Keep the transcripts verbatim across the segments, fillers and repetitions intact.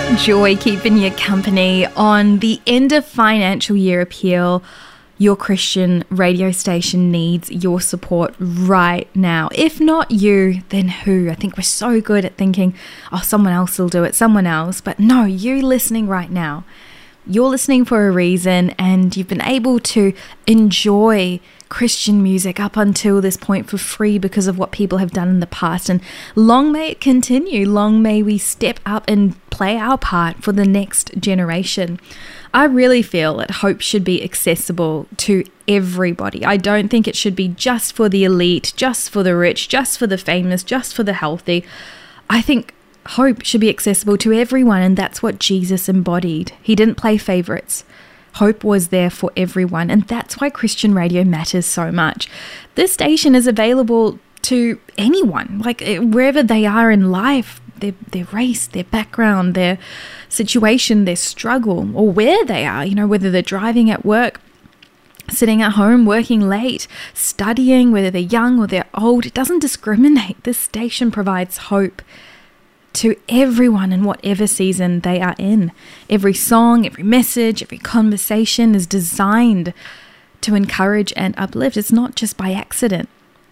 Joy keeping you company on the end of financial year appeal. Your Christian radio station needs your support right now. If not you, then who? I think we're so good at thinking, oh, someone else will do it, someone else. But no, you listening right now. You're listening for a reason, and you've been able to enjoy Christian music up until this point for free because of what people have done in the past. And long may it continue. Long may we step up and play our part for the next generation. I really feel that hope should be accessible to everybody. I don't think it should be just for the elite, just for the rich, just for the famous, just for the healthy. I think hope should be accessible to everyone, and that's what Jesus embodied. He didn't play favorites. Hope was there for everyone, and that's why Christian radio matters so much. This station is available to anyone, like wherever they are in life, their, their race, their background, their situation, their struggle, or where they are, you know, whether they're driving at work, sitting at home, working late, studying, whether they're young or they're old. It doesn't discriminate. This station provides hope to everyone in whatever season they are in. Every song, every message, every conversation is designed to encourage and uplift. It's not just by accident.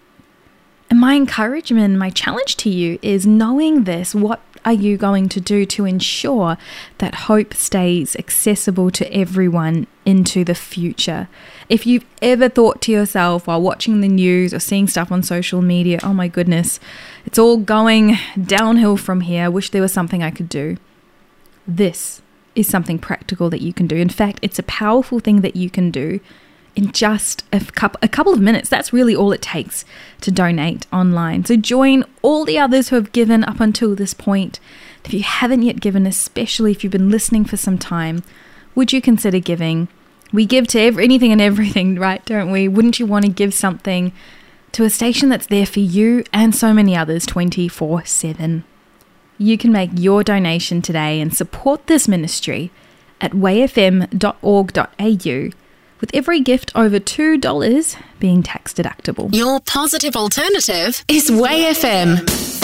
And my encouragement, my challenge to you is, knowing this, what are you going to do to ensure that hope stays accessible to everyone into the future? If you've ever thought to yourself while watching the news or seeing stuff on social media, oh my goodness, it's all going downhill from here, I wish there was something I could do. This is something practical that you can do. In fact, it's a powerful thing that you can do in just a couple, a couple of minutes. That's really all it takes to donate online. So join all the others who have given up until this point. If you haven't yet given, especially if you've been listening for some time, would you consider giving? We give to every, anything and everything, right? Don't we? Wouldn't you want to give something to a station that's there for you and so many others twenty-four seven? You can make your donation today and support this ministry at way f m dot org dot a u, with every gift over two dollars being tax deductible. Your positive alternative is Way F M.